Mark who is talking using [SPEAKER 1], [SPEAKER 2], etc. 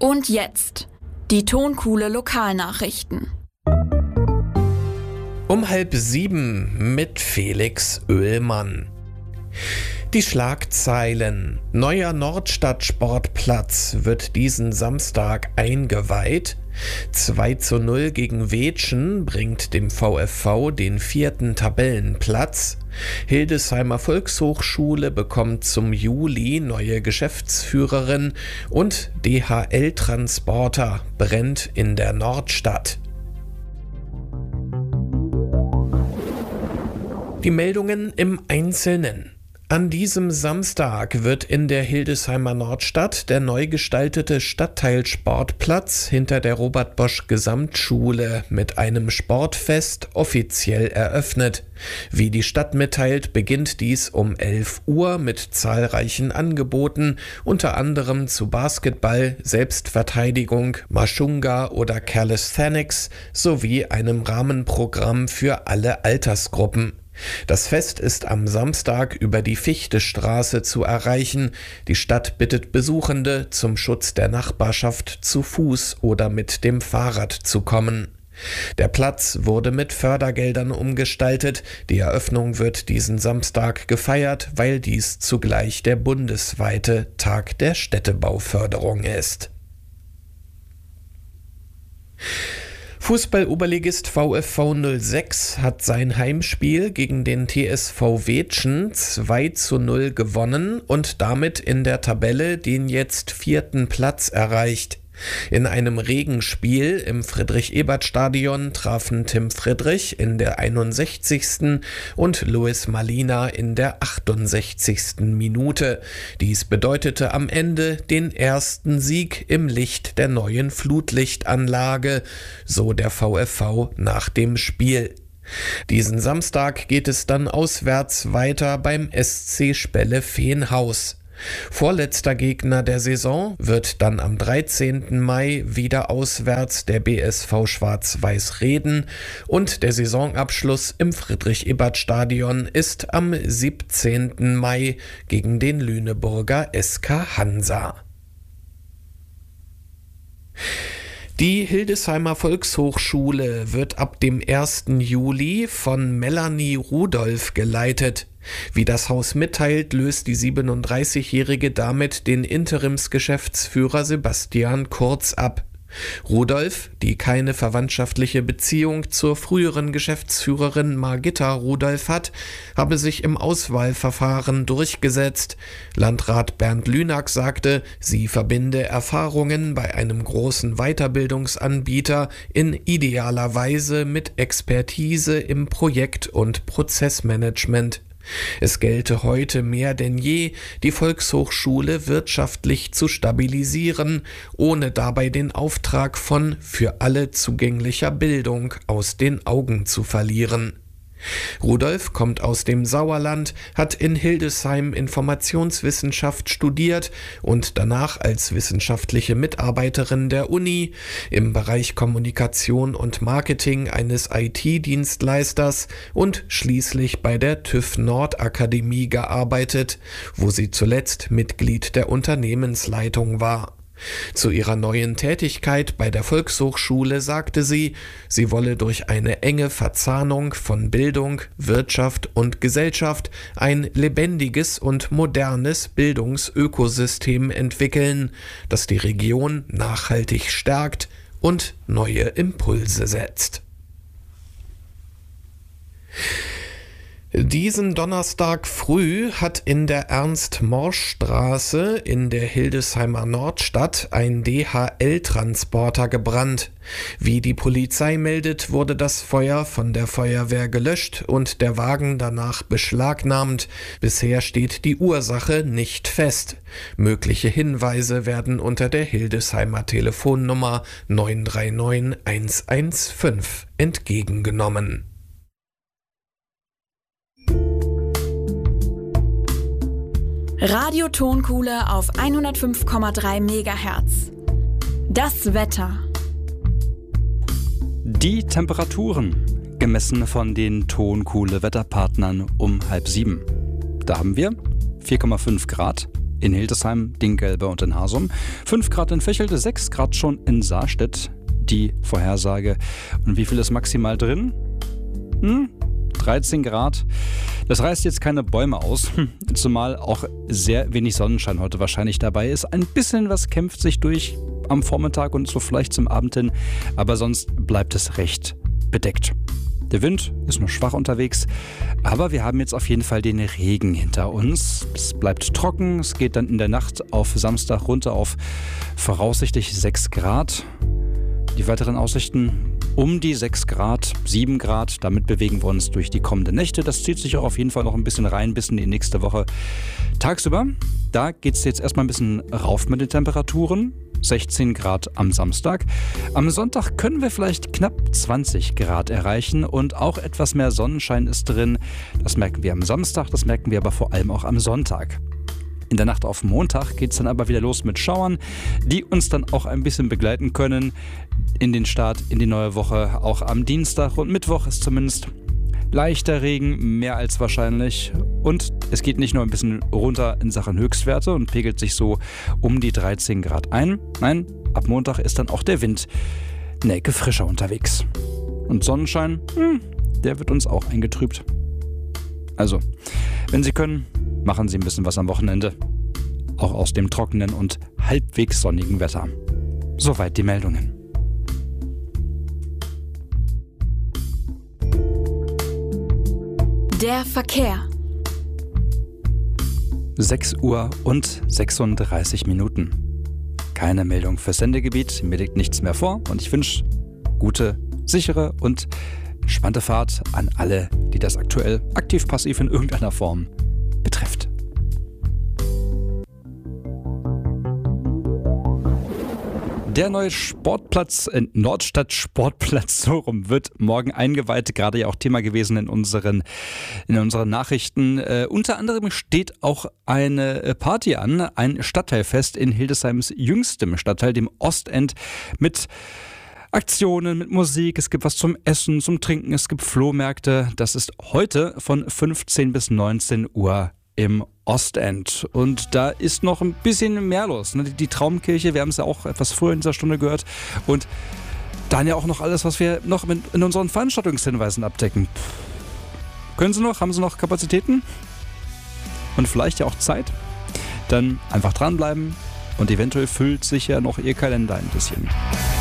[SPEAKER 1] Und jetzt die Tonkuhle Lokalnachrichten.
[SPEAKER 2] Um 6:30 mit Felix Oehlmann. Die Schlagzeilen: Neuer Nordstadt-Sportplatz wird diesen Samstag eingeweiht. 2:0 gegen Weetschen bringt dem VfV den 4. Tabellenplatz. Hildesheimer Volkshochschule bekommt zum Juli neue Geschäftsführerin und DHL-Transporter brennt in der Nordstadt. Die Meldungen im Einzelnen. An diesem Samstag wird in der Hildesheimer Nordstadt der neu gestaltete Stadtteilsportplatz hinter der Robert-Bosch-Gesamtschule mit einem Sportfest offiziell eröffnet. Wie die Stadt mitteilt, beginnt dies um 11 Uhr mit zahlreichen Angeboten, unter anderem zu Basketball, Selbstverteidigung, Mashunga oder Calisthenics sowie einem Rahmenprogramm für alle Altersgruppen. Das Fest ist am Samstag über die Fichtestraße zu erreichen. Die Stadt bittet Besuchende, zum Schutz der Nachbarschaft zu Fuß oder mit dem Fahrrad zu kommen. Der Platz wurde mit Fördergeldern umgestaltet. Die Eröffnung wird diesen Samstag gefeiert, weil dies zugleich der bundesweite Tag der Städtebauförderung ist. Fußball-Oberligist VfV 06 hat sein Heimspiel gegen den TSV Weetschen 2:0 gewonnen und damit in der Tabelle den jetzt 4. Platz erreicht. In einem Regenspiel im Friedrich-Ebert-Stadion trafen Tim Friedrich in der 61. und Luis Malina in der 68. Minute. Dies bedeutete am Ende den ersten Sieg im Licht der neuen Flutlichtanlage, so der VfV nach dem Spiel. Diesen Samstag geht es dann auswärts weiter beim SC Spelle-Veenhaus. Vorletzter Gegner der Saison wird dann am 13. Mai wieder auswärts der BSV Schwarz-Weiß Reden und der Saisonabschluss im Friedrich-Ebert-Stadion ist am 17. Mai gegen den Lüneburger SK Hansa. Die Hildesheimer Volkshochschule wird ab dem 1. Juli von Melanie Rudolph geleitet. Wie das Haus mitteilt, löst die 37-Jährige damit den Interimsgeschäftsführer Sebastian Kurz ab. Rudolph, die keine verwandtschaftliche Beziehung zur früheren Geschäftsführerin Margitta Rudolph hat, habe sich im Auswahlverfahren durchgesetzt. Landrat Bernd Lünack sagte, sie verbinde Erfahrungen bei einem großen Weiterbildungsanbieter in idealer Weise mit Expertise im Projekt- und Prozessmanagement. Es gelte heute mehr denn je, die Volkshochschule wirtschaftlich zu stabilisieren, ohne dabei den Auftrag von für alle zugänglicher Bildung aus den Augen zu verlieren. Rudolph kommt aus dem Sauerland, hat in Hildesheim Informationswissenschaft studiert und danach als wissenschaftliche Mitarbeiterin der Uni im Bereich Kommunikation und Marketing eines IT-Dienstleisters und schließlich bei der TÜV Nord Akademie gearbeitet, wo sie zuletzt Mitglied der Unternehmensleitung war. Zu ihrer neuen Tätigkeit bei der Volkshochschule sagte sie, sie wolle durch eine enge Verzahnung von Bildung, Wirtschaft und Gesellschaft ein lebendiges und modernes Bildungsökosystem entwickeln, das die Region nachhaltig stärkt und neue Impulse setzt. Diesen Donnerstag früh hat in der Ernst-Morsch-Straße in der Hildesheimer Nordstadt ein DHL-Transporter gebrannt. Wie die Polizei meldet, wurde das Feuer von der Feuerwehr gelöscht und der Wagen danach beschlagnahmt. Bisher steht die Ursache nicht fest. Mögliche Hinweise werden unter der Hildesheimer Telefonnummer 939 115 entgegengenommen.
[SPEAKER 1] Radio Tonkuhle auf 105,3 MHz. Das Wetter.
[SPEAKER 3] Die Temperaturen, gemessen von den Tonkuhle Wetterpartnern um 6:30. Da haben wir 4,5 Grad, in Hildesheim, Dinggelbe und in Hasum. 5 Grad in Vechelde, 6 Grad schon in Saarstedt. Die Vorhersage. Und wie viel ist maximal drin? 13 Grad. Das reißt jetzt keine Bäume aus, zumal auch sehr wenig Sonnenschein heute wahrscheinlich dabei ist. Ein bisschen was kämpft sich durch am Vormittag und so vielleicht zum Abend hin, aber sonst bleibt es recht bedeckt. Der Wind ist nur schwach unterwegs, aber wir haben jetzt auf jeden Fall den Regen hinter uns. Es bleibt trocken, es geht dann in der Nacht auf Samstag runter auf voraussichtlich 6 Grad. Die weiteren Aussichten um die 6 Grad, 7 Grad. Damit bewegen wir uns durch die kommenden Nächte. Das zieht sich auch auf jeden Fall noch ein bisschen rein bis in die nächste Woche. Tagsüber, da geht es jetzt erstmal ein bisschen rauf mit den Temperaturen. 16 Grad am Samstag. Am Sonntag können wir vielleicht knapp 20 Grad erreichen und auch etwas mehr Sonnenschein ist drin. Das merken wir am Samstag, das merken wir aber vor allem auch am Sonntag. In der Nacht auf Montag geht es dann aber wieder los mit Schauern, die uns dann auch ein bisschen begleiten können in den Start, in die neue Woche. Auch am Dienstag und Mittwoch ist zumindest leichter Regen, mehr als wahrscheinlich. Und es geht nicht nur ein bisschen runter in Sachen Höchstwerte und pegelt sich so um die 13 Grad ein. Nein, ab Montag ist dann auch der Wind eine Ecke frischer unterwegs. Und Sonnenschein, der wird uns auch eingetrübt. Also, wenn Sie können, machen Sie ein bisschen was am Wochenende. Auch aus dem trockenen und halbwegs sonnigen Wetter. Soweit die Meldungen.
[SPEAKER 1] Der Verkehr.
[SPEAKER 3] 6 Uhr und 36 Minuten. Keine Meldung fürs Sendegebiet, mir liegt nichts mehr vor und ich wünsche gute, sichere und entspannte Fahrt an alle, die das aktuell aktiv-passiv in irgendeiner Form betrifft. Der neue Sportplatz, Nordstadt Sportplatz, so rum, wird morgen eingeweiht. Gerade ja auch Thema gewesen in unseren Nachrichten. Unter anderem steht auch eine Party an, ein Stadtteilfest in Hildesheims jüngstem Stadtteil, dem Ostend, mit Aktionen, mit Musik. Es gibt was zum Essen, zum Trinken, es gibt Flohmärkte. Das ist heute von 15 bis 19 Uhr im Ostend. Und da ist noch ein bisschen mehr los. Die Traumkirche, wir haben es ja auch etwas früher in dieser Stunde gehört. Und dann ja auch noch alles, was wir noch in unseren Veranstaltungshinweisen abdecken. Können Sie noch? Haben Sie noch Kapazitäten? Und vielleicht ja auch Zeit? Dann einfach dranbleiben und eventuell füllt sich ja noch Ihr Kalender ein bisschen.